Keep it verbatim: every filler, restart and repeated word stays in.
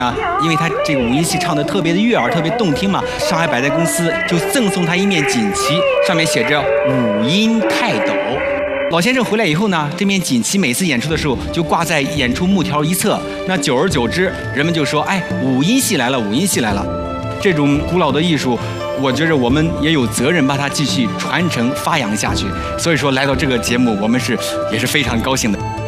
啊，因为他这个五音戏唱得特别的悦耳，特别动听嘛，上海百代公司就赠送他一面锦旗，上面写着五音泰斗。老先生回来以后呢，这面锦旗每次演出的时候就挂在演出幕条一侧，那久而久之，人们就说，哎，五音戏来了，五音戏来了。这种古老的艺术，我觉着我们也有责任把它继续传承发扬下去。所以说，来到这个节目，我们是也是非常高兴的。